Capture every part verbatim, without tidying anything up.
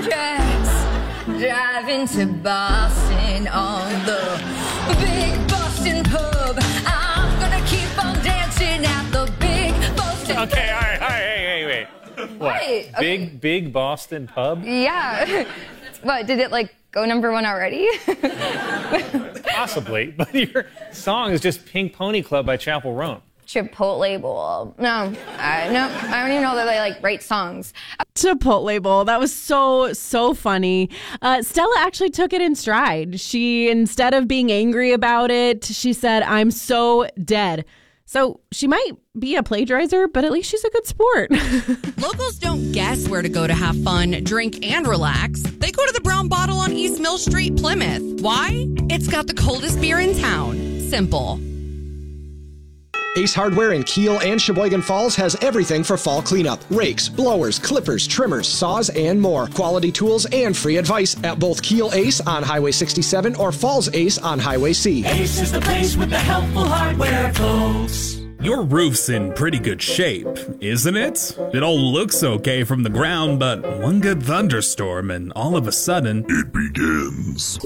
tracks, driving to Boston on the big Boston pub. I'm gonna keep on dancing at the big Boston pub. Okay, all right, all right, hey, wait, wait. What? Right, okay. Big, big Boston pub? Yeah. What, did it, like, go number one already? Possibly, but your song is just Pink Pony Club by Chappell Roan. Chipotle Bowl. No, I, no, I don't even know that they, like, write songs. Chipotle Bowl. That was so, so funny. Uh, Stella actually took it in stride. She, instead of being angry about it, she said, I'm so dead. So she might be a plagiarizer, but at least she's a good sport. Locals don't guess where to go to have fun, drink, and relax. They go to the Brown Bottle on East Mill Street, Plymouth. Why? It's got the coldest beer in town. Simple. Ace Hardware in Kiel and Sheboygan Falls has everything for fall cleanup. Rakes, blowers, clippers, trimmers, saws, and more. Quality tools and free advice at both Kiel Ace on Highway sixty-seven or Falls Ace on Highway C. Ace is the place with the helpful hardware, folks. Your roof's in pretty good shape, isn't it? It all looks okay from the ground, but one good thunderstorm and all of a sudden, it begins.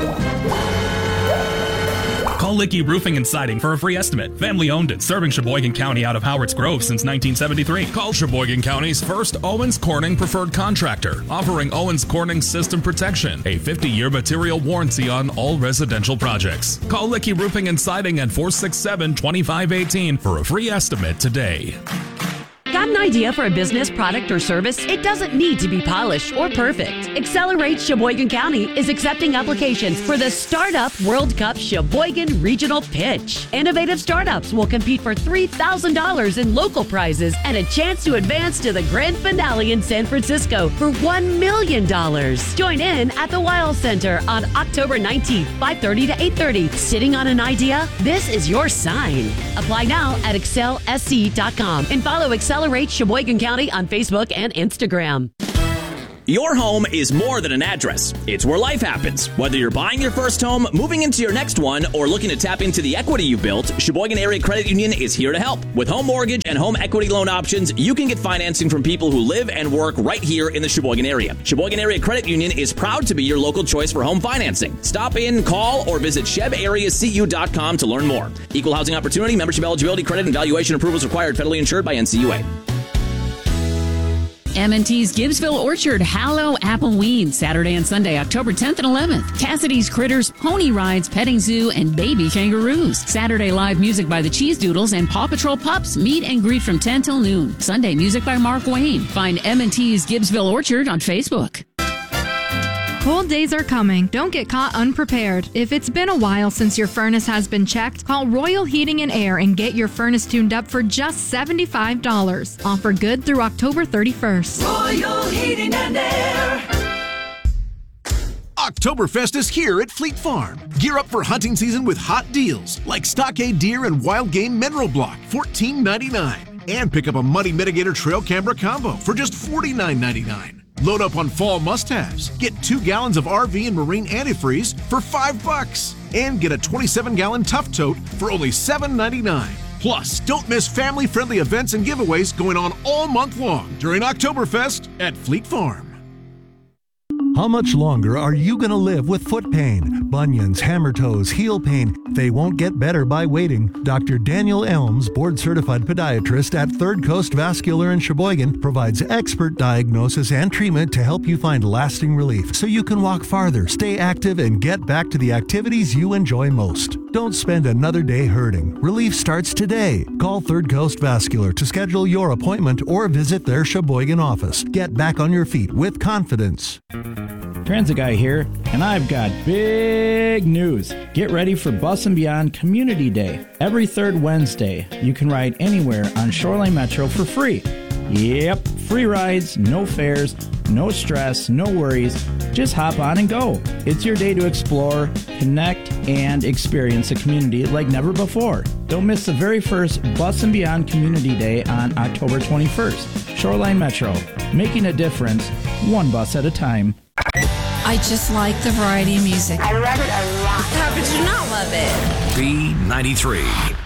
Call Licky Roofing and Siding for a free estimate. Family owned and serving Sheboygan County out of Howards Grove since nineteen seventy-three. Call Sheboygan County's first Owens Corning preferred contractor, offering Owens Corning system protection, a fifty-year material warranty on all residential projects. Call Licky Roofing and Siding at four six seven, two five one eight for a free estimate today. Got an idea for a business, product, or service? It doesn't need to be polished or perfect. Accelerate Sheboygan County is accepting applications for the Startup World Cup Sheboygan Regional Pitch. Innovative startups will compete for three thousand dollars in local prizes and a chance to advance to the grand finale in San Francisco for one million dollars. Join in at the Wild Center on October nineteenth, five thirty to eight thirty. Sitting on an idea? This is your sign. Apply now at excel s c dot com and follow Accelerate Sheboygan County on Facebook and Instagram. Your home is more than an address. It's where life happens. Whether you're buying your first home, moving into your next one, or looking to tap into the equity you built, Sheboygan Area Credit Union is here to help. With home mortgage and home equity loan options, you can get financing from people who live and work right here in the Sheboygan area. Sheboygan Area Credit Union is proud to be your local choice for home financing. Stop in, call, or visit sheb area c u dot com to learn more. Equal housing opportunity, membership eligibility, credit, and valuation approvals required, federally insured by N C U A. M and T's Gibbsville Orchard Hallow Appleweed, Saturday and Sunday, October tenth and eleventh. Cassidy's Critters, Pony Rides, Petting Zoo, and Baby Kangaroos. Saturday live music by the Cheese Doodles and Paw Patrol Pups. Meet and greet from ten till noon. Sunday music by Mark Wayne. Find M and T's Gibbsville Orchard on Facebook. Cold days are coming. Don't get caught unprepared. If it's been a while since your furnace has been checked, call Royal Heating and Air and get your furnace tuned up for just seventy-five dollars. Offer good through October thirty-first. Royal Heating and Air. Oktoberfest is here at Fleet Farm. Gear up for hunting season with hot deals like Stockade Deer and Wild Game Mineral Block, fourteen ninety-nine. And pick up a Muddy Mitigator Trail Camera Combo for just forty-nine ninety-nine. Load up on fall must-haves. Get two gallons of R V and marine antifreeze for five bucks. And get a twenty-seven gallon Tough Tote for only seven ninety-nine. Plus, don't miss family-friendly events and giveaways going on all month long during Oktoberfest at Fleet Farm. How much longer are you going to live with foot pain, bunions, hammer toes, heel pain? They won't get better by waiting. Doctor Daniel Elms, board-certified podiatrist at Third Coast Vascular in Sheboygan, provides expert diagnosis and treatment to help you find lasting relief so you can walk farther, stay active, and get back to the activities you enjoy most. Don't spend another day hurting. Relief starts today. Call Third Coast Vascular to schedule your appointment or visit their Sheboygan office. Get back on your feet with confidence. Transit Guy here, and I've got big news. Get ready for Bus and Beyond Community Day. Every third Wednesday, you can ride anywhere on Shoreline Metro for free. Yep, free rides, no fares, no stress, no worries. Just hop on and go. It's your day to explore, connect, and experience a community like never before. Don't miss the very first Bus and Beyond Community Day on October twenty-first. Shoreline Metro, making a difference, one bus at a time. I just like the variety of music. I love it a lot. How could you not love it? B ninety-three.